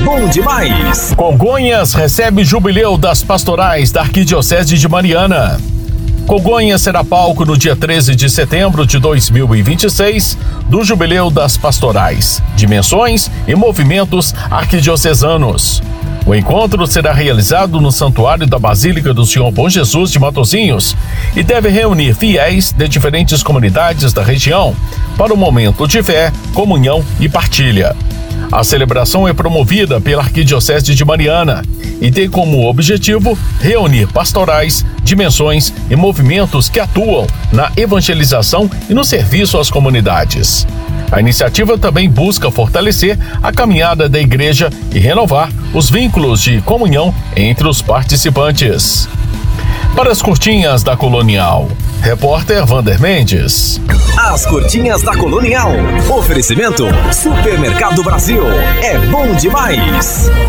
bom demais. Congonhas recebe jubileu das pastorais da Arquidiocese de Mariana. Congonhas será palco no dia 13 de setembro de 2026 do Jubileu das Pastorais, Dimensões e Movimentos Arquidiocesanos. O encontro será realizado no Santuário da Basílica do Senhor Bom Jesus de Matosinhos e deve reunir fiéis de diferentes comunidades da região para um momento de fé, comunhão e partilha. A celebração é promovida pela Arquidiocese de Mariana e tem como objetivo reunir pastorais, dimensões e movimentos que atuam na evangelização e no serviço às comunidades. A iniciativa também busca fortalecer a caminhada da igreja e renovar os vínculos de comunhão entre os participantes. Para as curtinhas da Colonial, repórter Vander Mendes. As curtinhas da Colonial. Oferecimento Supermercado Brasil. É bom demais.